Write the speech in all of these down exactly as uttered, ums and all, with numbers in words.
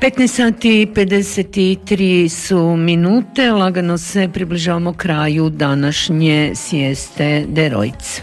petnaest sati i pedeset tri su minute, lagano se približavamo kraju današnje Sieste de Rojc.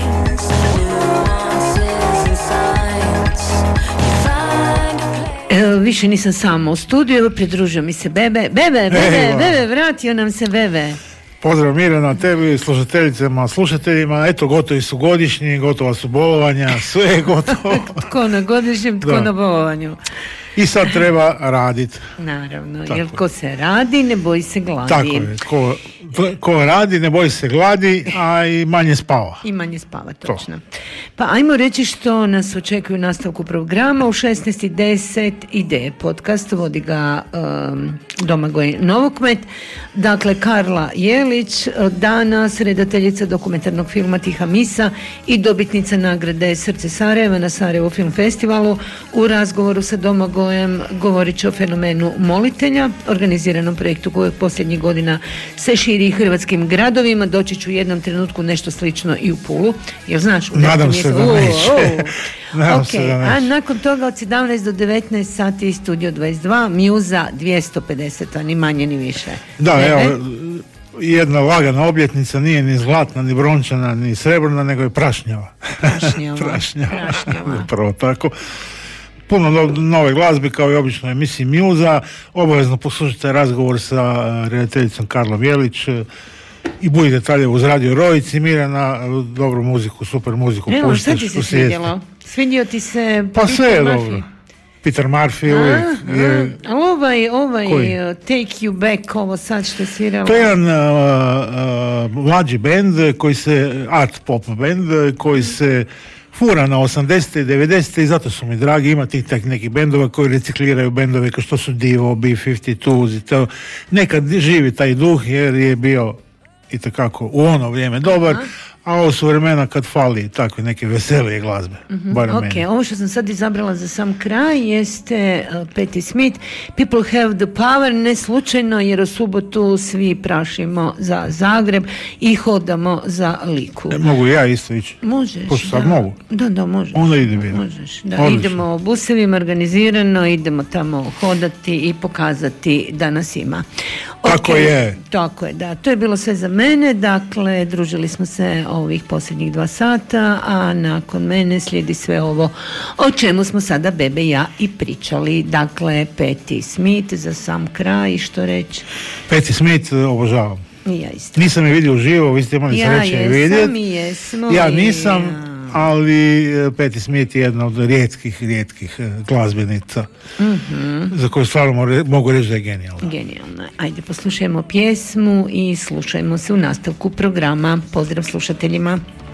E, više nisam sama u studiju, evo pridružio mi se Bebe. Bebe, Bebe, Evo. Bebe, vratio nam se Bebe. Pozdrav Mirjana, tebi, slušateljicama, slušateljima. Eto, gotovi su godišnji, gotova su bolovanja, sve je gotovo. Tko na godišnjem, tko Da. na bolovanju. I sad treba raditi. Naravno, Tako jer je. ko se radi, ne boji se gladi. Tako je, ko, ko radi, ne boji se gladi, a i manje spava. I manje spava, točno. Pa ajmo reći što nas očekuje u nastavku programa. U šesnaest i deset ide podcast, vodi ga um, Domagoj Novokmet. Dakle, Karla Jelić, danas redateljica dokumentarnog filma Tiha misa i dobitnica nagrade Srce Sarajeva na Sarajevo Film Festivalu. U razgovoru sa Domagojem govorit će o fenomenu molitelja, organiziranom projektu kojeg posljednjih godina se širi hrvatskim gradovima. Doći ću u jednom trenutku nešto slično i u Pulu. Jel znaš? U Nadam nešto se mjesto- da O, neće. o. Nadam Ok, se da a neće. nakon toga od sedamnaest do devetnaest sati Studio dvadeset dva, Mjuza dvjesto pedeset, ni manje ni više. Da, Bebe? evo, jedna lagana obljetnica, nije ni zlatna, ni brončana, ni srebrna, nego je prašnjava. Prašnjava. prašnjava. Prašnjava. Upravo tako. Puno no, nove glazbe, kao i obično emisiji Mjuza. Obavezno poslušajte razgovor sa uh, redateljicom Karlom Jelić uh, i budite dalje uz Radio Rojc i Mirjana, uh, dobru muziku, super muziku. Evo, pušite šta ti se što svidjelo? Svidio ti se Pa Peter sve je Murphy? dobro. Peter Murphy uvijek A, je... a, ali ovaj, ovaj Koji? uh, Take You Back, ovo sad što je sviralo. To je jedan uh, uh, mlađi bend koji se, art pop bend koji se fura na osamdesete i devedesete i zato su mi dragi. Ima tih tak nekih bendova koji recikliraju bendove kao što su Divo, B pedeset dva i to. Nekad živi taj duh jer je bio itekako u ono vrijeme dobar, Aha. a ovo su vremena kad fali takve neke veselije glazbe. Mhm, Barem ok, meni. ovo što sam sad izabrala za sam kraj jeste uh, Patti Smith, People Have the Power, ne slučajno jer u subotu svi prašimo za Zagreb i hodamo za Liku. E, mogu ja isto ići? Možeš, Pošto sad da. mogu. Da, da, možeš. Onda idem ja. Možeš, da. Odlično. Idemo busevima organizirano, idemo tamo hodati i pokazati da nas ima. Tako Ok, je. Tako je, da. To je bilo sve za mene, dakle, družili smo se ovih posljednjih dva sata, a nakon mene slijedi sve ovo o čemu smo sada Bebe i ja i pričali. Dakle, Patti Smith za sam kraj, što reći? Patti Smith uh, obožavam. I ja isto. Nisam je vidio uživo, vi ste imali Ja sreće je jesam vidjeti. i jesmo. Ja i- nisam, ja. ali eh, Patti Smith je jedna od rijetkih, rijetkih eh, glazbenica Mhm. za koju stvarno more- mogu reći da je genijalna. Genijalno. Ajde, poslušajmo pjesmu i slušajmo se u nastavku programa. Pozdrav slušateljima.